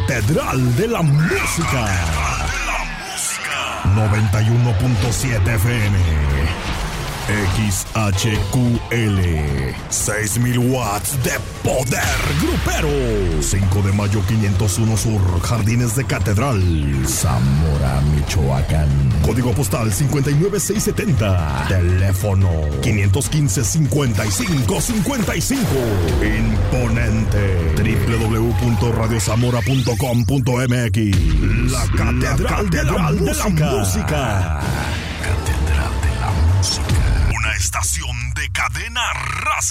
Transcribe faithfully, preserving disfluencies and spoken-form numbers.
Catedral de la Música. noventa y uno punto siete F M. X H Q L, seis mil watts de poder grupero. cinco de mayo quinientos uno Sur, Jardines de Catedral, Zamora, Michoacán. Código postal cincuenta y nueve seiscientos setenta. Teléfono quinientos quince, cincuenta y cinco cincuenta y cinco. Imponente. doble u doble u doble u punto radio zamora punto com punto m x. La Catedral, la catedral de, la de, la música. de la Música. Catedral de la Música. Una estación de Cadena Raza.